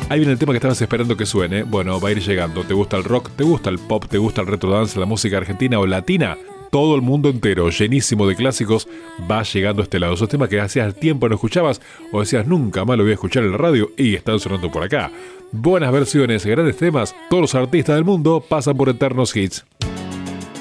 Ahí viene el tema que estabas esperando que suene. Bueno, va a ir llegando. ¿Te gusta el rock? ¿Te gusta el pop? ¿Te gusta el retro dance, la música argentina o latina? Todo el mundo entero, llenísimo de clásicos, va llegando a este lado. Esos temas que hacías tiempo no escuchabas o decías nunca más lo voy a escuchar en la radio y están sonando por acá. Buenas versiones, grandes temas. Todos los artistas del mundo pasan por Eternos Hits.